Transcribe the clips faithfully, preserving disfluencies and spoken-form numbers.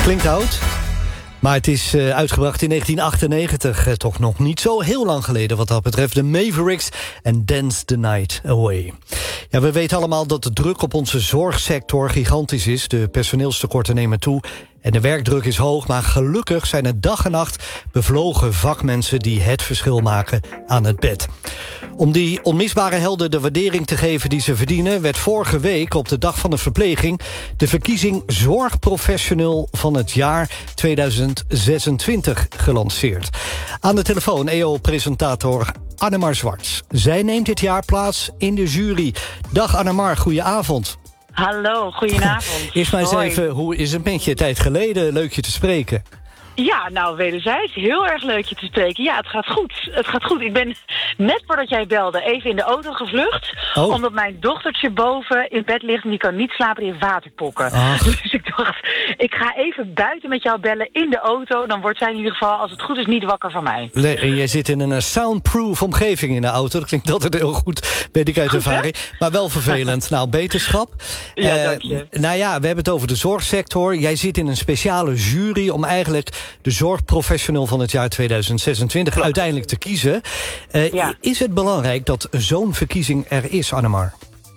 Klinkt oud, maar het is uh, uitgebracht in negentien achtennegentig. Uh, toch nog niet zo heel lang geleden wat dat betreft. De Mavericks en Dance the Night Away. Ja, we weten allemaal dat de druk op onze zorgsector gigantisch is. De personeelstekorten nemen toe en de werkdruk is hoog. Maar gelukkig zijn er dag en nacht bevlogen vakmensen die het verschil maken aan het bed. Om die onmisbare helden de waardering te geven die ze verdienen, werd vorige week op de Dag van de Verpleging de verkiezing Zorgprofessional van het jaar tweeduizend zesentwintig gelanceerd. Aan de telefoon E O-presentator Annemar Zwarts. Zij neemt dit jaar plaats in de jury. Dag Annemar, goedenavond. Hallo, goedenavond. Eerst maar eens Hoi. even, hoe is het met je? Tijd geleden, leuk je te spreken. Ja, nou wederzijds. Heel erg leuk je te spreken. Ja, het gaat goed. Het gaat goed. Ik ben net voordat jij belde even in de auto gevlucht. Oh. Omdat mijn dochtertje boven in bed ligt en die kan niet slapen, die heeft waterpokken. Ach. Dus ik dacht, ik ga even buiten met jou bellen in de auto. Dan wordt zij in ieder geval, als het goed is, niet wakker van mij. Nee, en jij zit in een uh, soundproof omgeving in de auto. Dat klinkt altijd heel goed, weet ik uit Goed, ervaring. Maar wel vervelend. Nou, beterschap. Ja, Eh, dank je. Nou ja, we hebben het over de zorgsector. Jij zit in een speciale jury om eigenlijk de zorgprofessional van het jaar tweeduizend zesentwintig Klopt. uiteindelijk te kiezen. Uh, Ja. Is het belangrijk dat zo'n verkiezing er is, Annemar?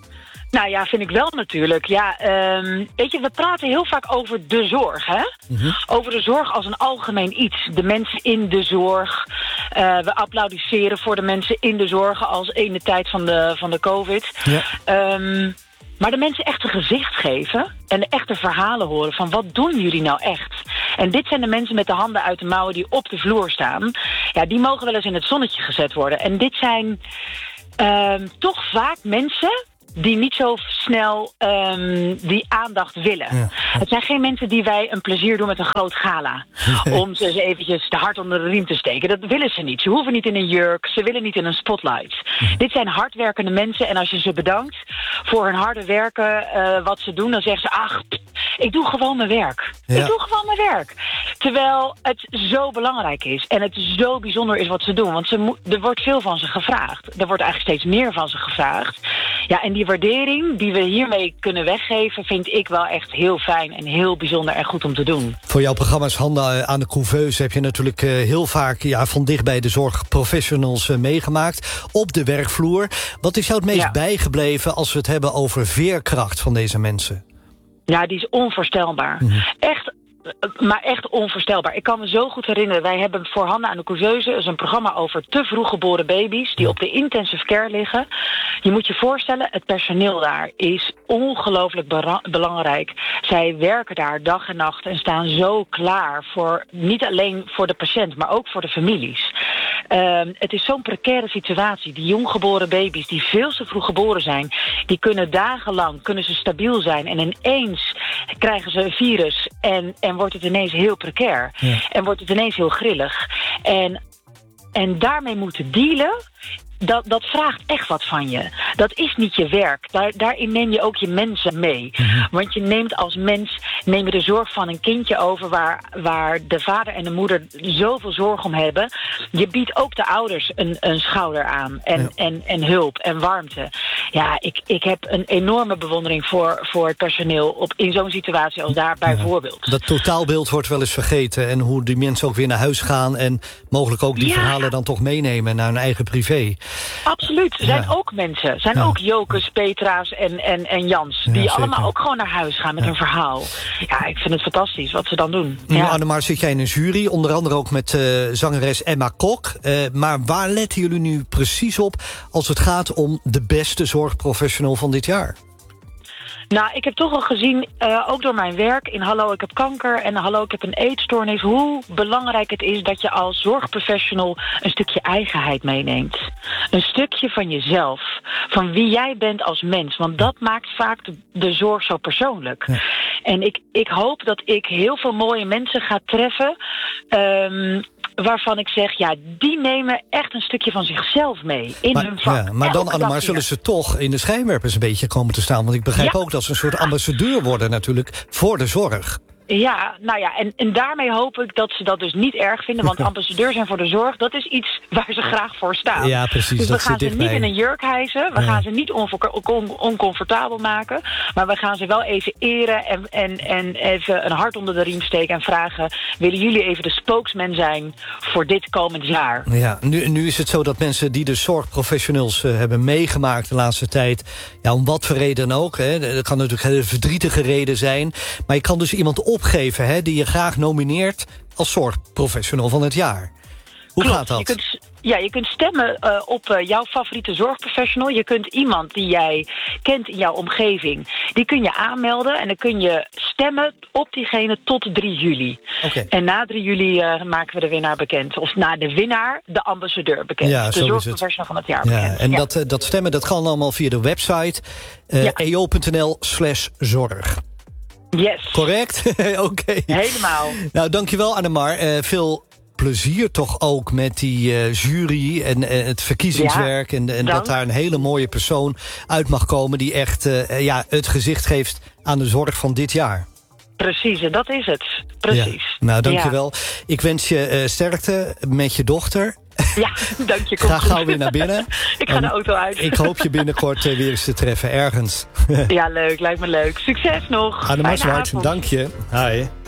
Nou ja, vind ik wel natuurlijk. Ja, um, weet je, we praten heel vaak over de zorg, hè? Mm-hmm. Over de zorg als een algemeen iets. De mensen in de zorg. Uh, we applaudisseren voor de mensen in de zorg als in de tijd van de, van de COVID. Ja. Um, maar de mensen echt een gezicht geven en de echte verhalen horen van wat doen jullie nou echt? En dit zijn de mensen met de handen uit de mouwen die op de vloer staan. Ja, die mogen wel eens in het zonnetje gezet worden. En dit zijn um, toch vaak mensen die niet zo snel um, die aandacht willen. Ja. Het zijn geen mensen die wij een plezier doen met een groot gala. Nee. Om ze eens eventjes de hart onder de riem te steken. Dat willen ze niet. Ze hoeven niet in een jurk. Ze willen niet in een spotlight. Ja. Dit zijn hardwerkende mensen. En als je ze bedankt voor hun harde werken, uh, wat ze doen, dan zeggen ze, ach, pff, ik doe gewoon mijn werk. Ja. Ik doe gewoon mijn werk. Terwijl het zo belangrijk is. En het zo bijzonder is wat ze doen. Want ze mo- er wordt veel van ze gevraagd. Er wordt eigenlijk steeds meer van ze gevraagd. Ja, en die waardering die we hiermee kunnen weggeven, vind ik wel echt heel fijn en heel bijzonder en goed om te doen. Voor jouw programma's Handen aan de Couveuse heb je natuurlijk uh, heel vaak ja, van dichtbij de zorgprofessionals uh, meegemaakt. Op de werkvloer. Wat is jou het meest Ja. bijgebleven als we het hebben over veerkracht van deze mensen? Ja, die is onvoorstelbaar. Mm-hmm. Echt, maar echt onvoorstelbaar. Ik kan me zo goed herinneren, wij hebben voor Handen aan de Couveuse is een programma over te vroeg geboren baby's die op de intensive care liggen. Je moet je voorstellen, het personeel daar is ongelooflijk bera- belangrijk. Zij werken daar dag en nacht en staan zo klaar voor, niet alleen voor de patiënt, maar ook voor de families. Uh, het is zo'n precaire situatie. Die jonggeboren baby's die veel te vroeg geboren zijn, die kunnen dagenlang kunnen ze stabiel zijn en ineens krijgen ze een virus en, en wordt het ineens heel precair. Ja. En wordt het ineens heel grillig. En, en daarmee moeten dealen, dat, dat vraagt echt wat van je. Dat is niet je werk. Daar, daarin neem je ook je mensen mee. Mm-hmm. Want je neemt als mens neem je de zorg van een kindje over waar, waar de vader en de moeder zoveel zorg om hebben. Je biedt ook de ouders een, een schouder aan. En, Ja. en, en hulp en warmte. Ja, ik, ik heb een enorme bewondering voor, voor het personeel op, in zo'n situatie als daar bijvoorbeeld. Dat totaalbeeld wordt wel eens vergeten. En hoe die mensen ook weer naar huis gaan. En mogelijk ook die Ja. verhalen dan toch meenemen naar hun eigen privé. Absoluut. Er zijn Ja. ook mensen. Er zijn Ja. ook Jokes, Petra's en, en, en Jans. Die zeker. allemaal ook gewoon naar huis gaan met Ja. een verhaal. Ja, ik vind het fantastisch wat ze dan doen. Nu, Ja. Annemar, zit jij in een jury. Onder andere ook met uh, zangeres Emma Kok. Uh, maar waar letten jullie nu precies op als het gaat om de beste zorgprofessional van dit jaar? Nou, ik heb toch wel gezien, uh, ook door mijn werk in Hallo, ik heb kanker en Hallo, ik heb een eetstoornis, hoe belangrijk het is dat je als zorgprofessional een stukje eigenheid meeneemt. Een stukje van jezelf, van wie jij bent als mens. Want dat maakt vaak de, de zorg zo persoonlijk. Ja. En ik, ik hoop dat ik heel veel mooie mensen ga treffen, Um, waarvan ik zeg, ja, die nemen echt een stukje van zichzelf mee in Maar, hun vak. ja, maar dan, Elke Annemar, dag zullen weer. ze toch in de schijnwerpers een beetje komen te staan. Want ik begrijp Ja. ook dat ze een soort ambassadeur worden natuurlijk voor de zorg. Ja, nou ja, en, en daarmee hoop ik dat ze dat dus niet erg vinden. Want ambassadeur zijn voor de zorg, dat is iets waar ze graag voor staan. Ja, precies. Dus we dat gaan ze dichtbij. niet in een jurk hijsen. We Ja. gaan ze niet onvo- on- oncomfortabel maken. Maar we gaan ze wel even eren en, en, en even een hart onder de riem steken en vragen: willen jullie even de spokesman zijn voor dit komend jaar? Ja, nu, nu is het zo dat mensen die de zorgprofessionals uh, hebben meegemaakt de laatste tijd, ja, om wat voor reden dan ook, hè, dat kan natuurlijk een hele verdrietige reden zijn, maar je kan dus iemand opgeven, hè, die je graag nomineert als zorgprofessional van het jaar. Hoe Klopt. gaat dat? Je kunt, ja, je kunt stemmen uh, op uh, jouw favoriete zorgprofessional. Je kunt iemand die jij kent in jouw omgeving, die kun je aanmelden. En dan kun je stemmen op diegene tot drie juli. Okay. En na drie juli uh, maken we de winnaar bekend. Of na de winnaar de ambassadeur bekend. Ja, de zo is zorgprofessional van het jaar ja, bekend. en ja. dat, uh, dat stemmen dat kan allemaal via de website uh, Ja. e o punt n l slash zorg. Yes. Correct? Oké. Okay. Helemaal. Nou, dankjewel Annemar. Uh, veel plezier toch ook met die uh, jury en uh, het verkiezingswerk. Ja, en en dat daar een hele mooie persoon uit mag komen die echt uh, ja, het gezicht geeft aan de zorg van dit jaar. Precies, en dat is het. Precies. Ja. Nou, dankjewel. Ja. Ik wens je uh, sterkte met je dochter. Ja, dank je. Ga gauw weer naar binnen. Ik ga en de auto uit. Ik hoop je binnenkort uh, weer eens te treffen ergens. Ja, leuk. Lijkt me leuk. Succes nog. Annemar Zwart, dank je. Hi.